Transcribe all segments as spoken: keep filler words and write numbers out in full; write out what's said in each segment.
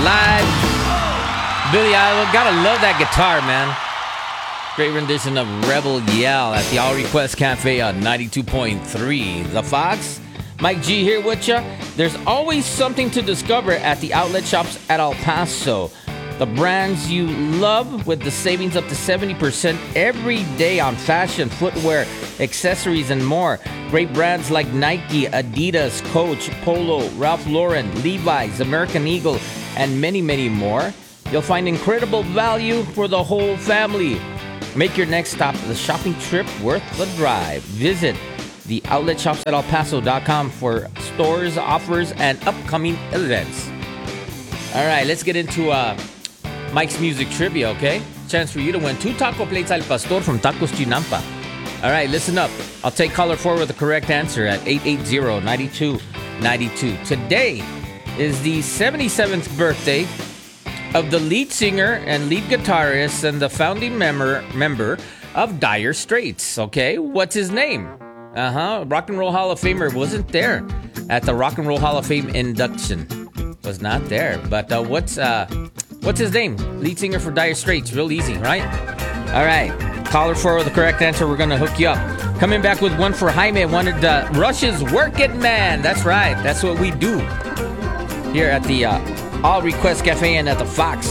live. Billy Idol, gotta love that guitar, man. Great rendition of Rebel Yell at the All Request Cafe on ninety-two point three. The Fox, Mike G here with you. There's always something to discover at the outlet shops at El Paso. The brands you love with the savings up to seventy percent every day on fashion, footwear, accessories, and more. Great brands like Nike, Adidas, Coach, Polo, Ralph Lauren, Levi's, American Eagle, and many, many more. You'll find incredible value for the whole family. Make your next stop the shopping trip worth the drive. Visit the outlet shops at el paso dot com for stores, offers, and upcoming events. All right, let's get into uh, Mike's music trivia, okay? Chance for you to win two taco plates al pastor from Tacos Chinampa. All right, listen up. I'll take caller four with the correct answer at eight eight zero, nine two nine two. Today is the seventy-seventh birthday of the lead singer and lead guitarist and the founding member member of Dire Straits, okay? What's his name? Uh-huh, Rock and Roll Hall of Famer wasn't there at the Rock and Roll Hall of Fame induction. Was not there, but uh, what's uh, what's his name? Lead singer for Dire Straits, real easy, right? All right, caller four with the correct answer, we're gonna hook you up. Coming back with one for Jaime, wanted uh, Rush's Work It Man. That's right, that's what we do here at the uh, All Request Cafe and at the Fox.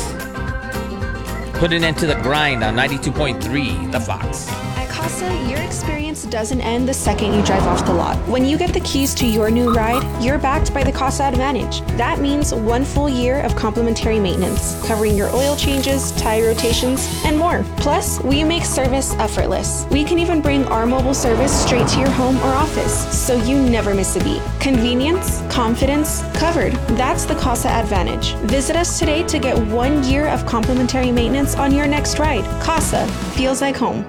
Put it into the grind on ninety-two point three, the Fox. At Casa, your experience doesn't end the second you drive off the lot. When you get the keys to your new ride, you're backed by the Casa Advantage. That means one full year of complimentary maintenance, covering your oil changes, tire rotations, and more. Plus, we make service effortless. We can even bring our mobile service straight to your home or office, so you never miss a beat. Convenience, confidence, covered. That's the Casa Advantage. Visit us today to get one year of complimentary maintenance on your next ride. Casa feels like home.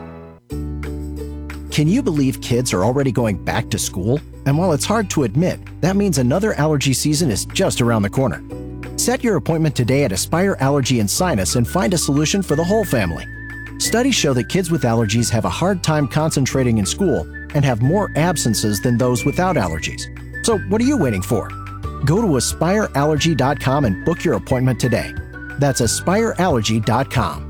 Can you believe kids are already going back to school? And while it's hard to admit, that means another allergy season is just around the corner. Set your appointment today at Aspire Allergy and Sinus and find a solution for the whole family. Studies show that kids with allergies have a hard time concentrating in school and have more absences than those without allergies. So what are you waiting for? Go to aspire allergy dot com and book your appointment today. That's aspire allergy dot com.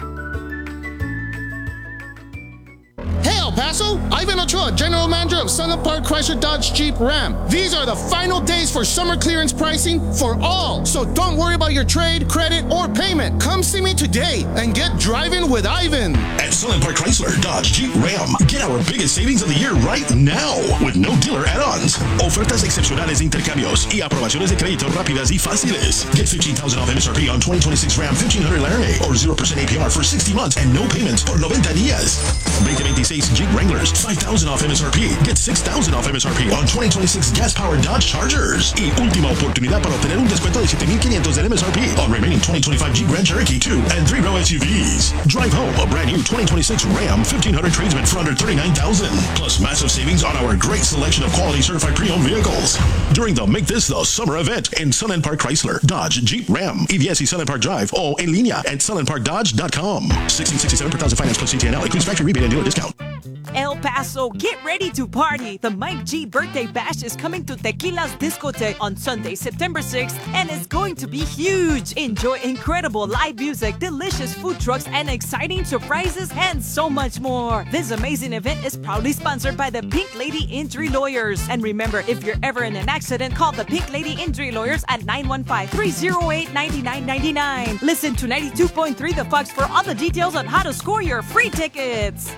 Hey El Paso, Ivan Ochoa, General Manager of Sunland Park Chrysler Dodge Jeep Ram. These are the final days for summer clearance pricing for all. So don't worry about your trade, credit, or payment. Come see me today and get driving with Ivan. At Sunland Park Chrysler Dodge Jeep Ram, get our biggest savings of the year right now with no dealer add-ons. Ofertas excepcionales de intercambios y aprobaciones de crédito rápidas y fáciles. Get fifteen thousand off M S R P on twenty twenty-six Ram fifteen hundred Laramie or zero percent A P R for sixty months and no payments por noventa días. twenty twenty-six Jeep Wranglers, five thousand off M S R P. Get six thousand off M S R P on twenty twenty-six gas-powered Dodge Chargers. Y última oportunidad para obtener un descuento de siete mil quinientos del M S R P on remaining twenty twenty-five Jeep Grand Cherokee two and three row S U Vs. Drive home a brand new twenty twenty-six Ram fifteen hundred Tradesman for under thirty-nine thousand dollars. Plus massive savings on our great selection of quality certified pre-owned vehicles. During the Make This the Summer event in Sunland Park Chrysler, Dodge, Jeep, Ram, E V S y Sunland Park Drive o en línea at sunland park dodge dot com. sixteen sixty-seven per thousand finance plus C T N L. Includes factory rebate and dealer discount. El Paso, get ready to party. The Mike G Birthday Bash is coming to Tequila's Discotheque on Sunday, September sixth, and it's going to be huge. Enjoy incredible live music, delicious food trucks, and exciting surprises, and so much more. This amazing event is proudly sponsored by the Pink Lady Injury Lawyers. And remember, if you're ever in an accident, call the Pink Lady Injury Lawyers at nine one five, three oh eight, nine nine nine nine. Listen to ninety-two point three The Fox for all the details on how to score your free tickets.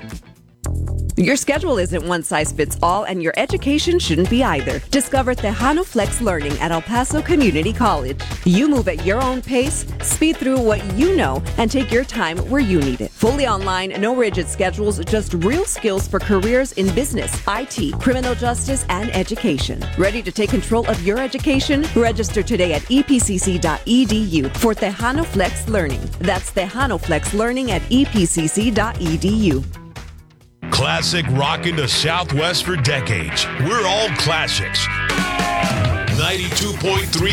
Your schedule isn't one size fits all, and your education shouldn't be either. Discover Tejano Flex Learning at El Paso Community College. You move at your own pace, speed through what you know, and take your time where you need it. Fully online, no rigid schedules, just real skills for careers in business, I T, criminal justice, and education. Ready to take control of your education? Register today at e p c c dot e d u for Tejano Flex Learning. That's Tejano Flex Learning at e p c c dot e d u. Classic rockin' the Southwest for decades. We're all classics. ninety-two point three